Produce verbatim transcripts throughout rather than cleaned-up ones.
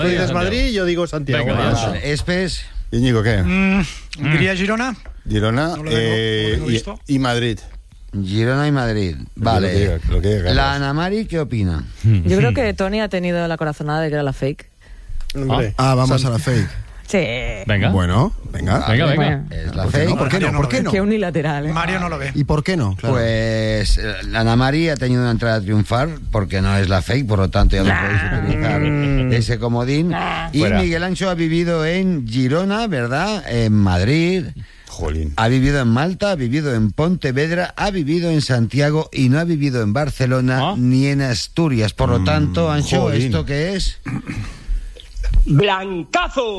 Tú dices Madrid y yo digo Santiago. Venga, vale. Espes. Íñigo, ¿qué? Mm, diría Girona. Girona No lo tengo, eh, no lo tengo y, visto. y Madrid. Girona y Madrid. Vale. Lo que diga, lo que diga, Carlos. La Ana Mari, ¿qué opina? Yo creo que Tony ha tenido la corazonada de que era la fake. Hombre. Ah, vamos a la fake. Sí. Venga. Bueno, venga. Venga, venga. Bueno, Es la ¿Por qué fake. no? ¿Por qué no? Mario ¿Por no qué lo no? qué unilateral, ¿eh? Mario no lo ve. ¿Y por qué no? Claro. Pues la Ana Mari ha tenido una entrada a triunfar porque no es la fake, por lo tanto ya no podéis utilizar ese comodín. Y Fuera. Miguel Ancho ha vivido en Girona, ¿verdad? En Madrid. Jolín. Ha vivido en Malta, ha vivido en Pontevedra, ha vivido en Santiago y no ha vivido en Barcelona ¿Ah? ni en Asturias. Por lo tanto, Ancho, jolín. ¿esto qué es? ¡Blancazo!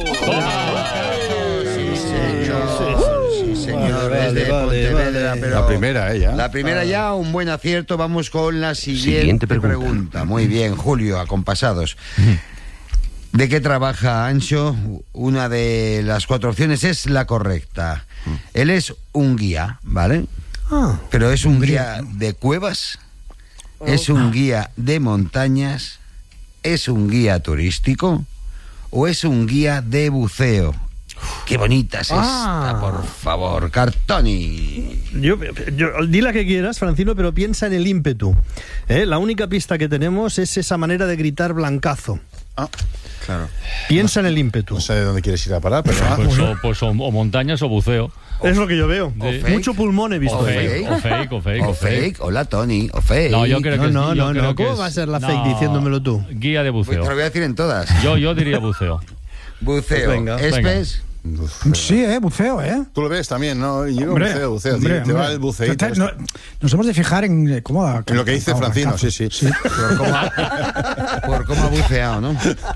Sí, señor. Sí, señor. Vale, Es de vale, Pontevedra, vale. pero La primera, ella. La primera ya, un buen acierto. Vamos con la siguiente, Siguiente pregunta. pregunta. Muy bien, Julio, acompasados. ¿De qué trabaja Ancho? Una de las cuatro opciones es la correcta. Él es un guía, ¿vale? Ah, Pero es un guía de cuevas, es un guía de montañas, es un guía turístico o es un guía de buceo. Qué bonita es Ah. esta, por favor, Cartoni. Yo, yo, di la que quieras, Francino, pero piensa en el ímpetu. ¿Eh? La única pista que tenemos es esa manera de gritar blancazo. Ah, claro. Piensa en el ímpetu. No sé de dónde quieres ir a parar, pero... ah, Pues, o, pues o, o montañas o buceo. Es lo que yo veo. O fake. Mucho pulmón he visto. O fake. ahí. fake, o fake, o fake. O fake, hola Tony, o fake. No, yo creo No, que es- no, yo no, creo no. que ¿Cómo es- va a ser la no, fake diciéndomelo tú? Guía de Pues te lo buceo. voy a decir en todas. Yo, yo diría buceo. Buceo. Pues venga, Espes. Sí, eh, buceo, ¿eh? Tú lo ves también, ¿no? Íñigo, Hombre, buceo, buceo. hombre, te, te va hombre. el buceíto. No, nos hemos de fijar en eh, cómo ha En lo que dice cantado Francino, Blancazo. sí, sí. Por cómo, ha, por cómo ha buceado, ¿no?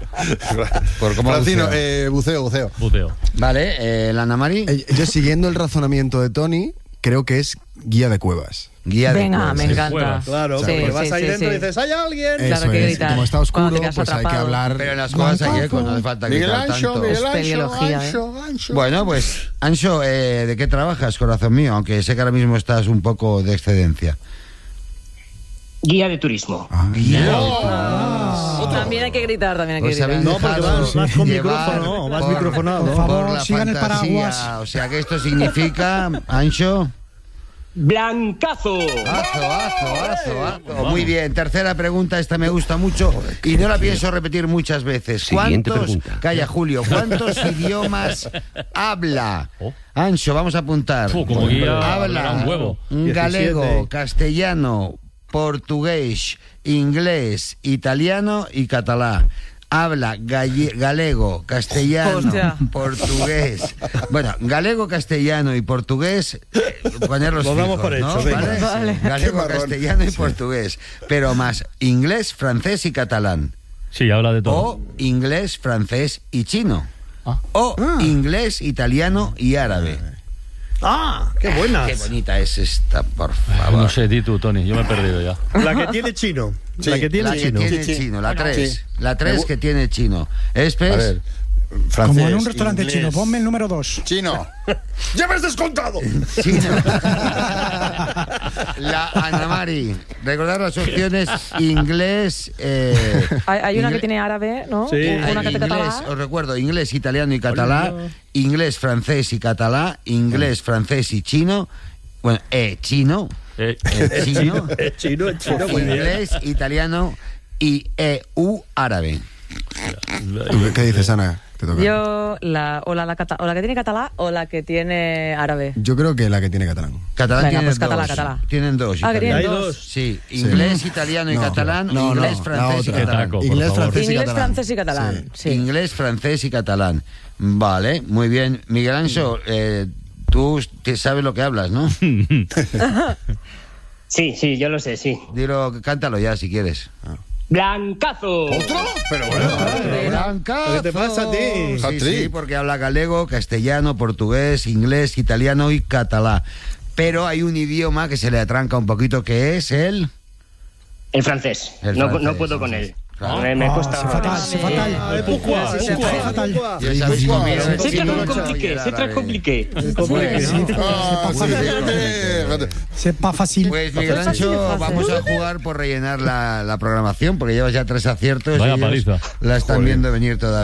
Por cómo ha Francino, buceado. eh, buceo, buceo. Buceo. Vale, eh, la Ana Mari. Eh, Yo, siguiendo el razonamiento de Tony, creo que es guía de cuevas. Guía de Venga, cuevas. me encanta. Juegas. Claro, Sí, porque sí, vas ahí sí, dentro sí. y dices, ¡hay alguien! Claro Eso que es. gritar. Como está Cuando oscuro, te quedas pues hay que atrapado. hablar. Pero en las cuevas hay eco, no hace falta Miguel gritar Ancho, tanto. Miguel Es Ancho, peliología, ¿eh? Ancho, Ancho. Bueno, pues, Ancho, eh, ¿de qué trabajas, corazón mío? Aunque sé que ahora mismo estás un poco de excedencia. Guía de turismo. También hay que gritar, también hay que Os gritar. habéis No, porque dejado vas- vas con llevar micrófono, vas por- microfonado. Por favor, la sigan el fantasía. paraguas. O sea que esto significa, Ancho... ¡Blancazo! Azo, azo, azo, azo. Muy bien, tercera pregunta, esta me gusta mucho y no la pienso repetir muchas veces. Siguiente ¿Cuántos, pregunta. calla Julio, ¿cuántos idiomas habla? Oh. Ancho, vamos a apuntar. Fu, como guía, habla hablará un huevo. un galego, diecisiete. castellano, portugués, inglés, italiano y catalán. Habla galle- galego, castellano, Hostia. portugués. Bueno, galego, castellano y portugués, eh, ponerlos Lo damos fijos, por ¿no? hecho, venga. ¿Vale? Vale. Galego, Qué marrón. castellano y portugués. Pero más inglés, francés y catalán. Sí, habla de todo. O inglés, francés y chino. Ah. O inglés, italiano y árabe. ¡Ah! ¡Qué buenas! Qué bonita es esta, por Ah, favor. no sé, di tú, Tony, yo me he perdido ya. La que tiene chino. Sí, la que tiene La que chino. tiene Sí, sí. chino, la Bueno, tres. sí. La tres Me gu- que tiene chino. Espes. A ver, francés, Como en un restaurante inglés, chino. Ponme el número dos. Chino. ¡Ya me has descontado! Chino. La Ana Mari. Recordad las opciones inglés. Eh, Hay, hay una ingle- que tiene árabe, ¿no? Sí. Una que Hay te inglés, catalá. os recuerdo, inglés, italiano y catalán, inglés, francés y catalán, inglés, francés y chino, bueno, eh, chino, Eh, eh, chino, Es chino, es chino, muy bien. inglés, italiano y E U árabe. ¿Tú qué- qué dices, Ana? Te toca. Yo, la, o, la, la cata- o la que tiene catalá o la que tiene árabe. Yo creo que la que tiene catalán. Catalán Venga, tienen pues catalá, dos. catalá. Tienen dos. Ah, que tienen italiano. Hay dos. dos. Sí, inglés, italiano y No, catalán, no, no, inglés, la francés y otra. catalán. Taco, por Inglés, favor. francés y Inglés, catalán. francés y catalán. Sí. Inglés, francés y catalán. Vale, muy bien. Miguel Ancho, eh, tú te sabes lo que hablas, ¿no? Sí, sí, yo lo sé, sí. Dilo, cántalo ya si quieres. ¡Blancazo! ¿Otro? Pero bueno. Blancazo. ¿Qué te pasa a ti? Sí, Hat-trick. sí, porque habla galego, castellano, portugués, inglés, italiano y catalán. Pero hay un idioma que se le atranca un poquito, que es el... El francés. el no, francés. no puedo con él. Me, me Ah, cuesta. c'est fatal, c'est fatal. Ah, pourquoi, C'est pourquoi, très fatal. pourquoi Y esas cinco mil, C'est cinco très mil compliqué, ocho, c'est très compliqué. Sí, Ah, c'est pas sí, facile. merde. C'est pas facile. Pues Miguel Ancho, vamos a jugar por rellenar la, la programación, porque llevas ya tres aciertos Vaya y ellos paliza. la están viendo venir todavía.